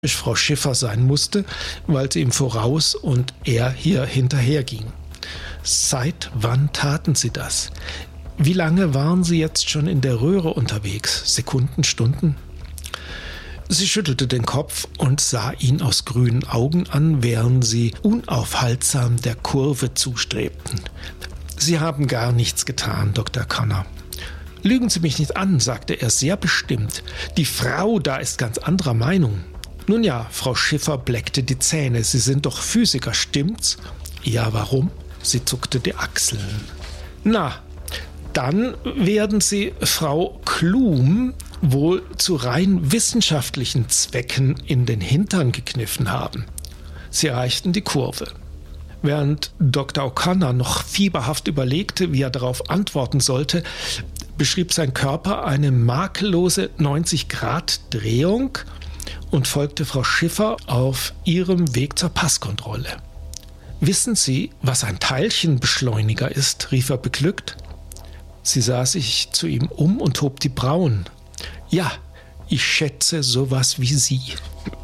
Frau Schiffer sein musste, weil sie ihm voraus und er hier hinterher ging. Seit wann taten Sie das? Wie lange waren Sie jetzt schon in der Röhre unterwegs? Sekunden, Stunden? Sie schüttelte den Kopf und sah ihn aus grünen Augen an, während sie unaufhaltsam der Kurve zustrebten. »Sie haben gar nichts getan, Dr. Connor.« »Lügen Sie mich nicht an«, sagte er sehr bestimmt. »Die Frau da ist ganz anderer Meinung.« »Nun ja«, Frau Schiffer bleckte die Zähne. »Sie sind doch Physiker, stimmt's?« »Ja, warum?« Sie zuckte die Achseln. »Na, dann werden Sie Frau Klum wohl zu rein wissenschaftlichen Zwecken in den Hintern gekniffen haben.« Sie erreichten die Kurve. Während Dr. O'Connor noch fieberhaft überlegte, wie er darauf antworten sollte, beschrieb sein Körper eine makellose 90-Grad-Drehung und folgte Frau Schiffer auf ihrem Weg zur Passkontrolle. »Wissen Sie, was ein Teilchenbeschleuniger ist?« rief er beglückt. Sie sah sich zu ihm um und hob die Brauen. »Ja, ich schätze sowas wie Sie.«